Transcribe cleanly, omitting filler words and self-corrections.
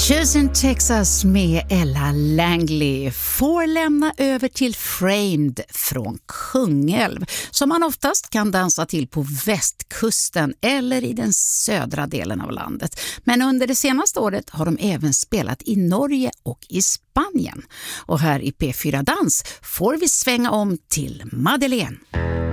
Choosing Texas med Ella Langley får lämna över till Framed från Kungälv, som man oftast kan dansa till på västkusten eller i den södra delen av landet. Men under det senaste året har de även spelat i Norge och i Spanien. Och här i P4 Dans får vi svänga om till Madeleine.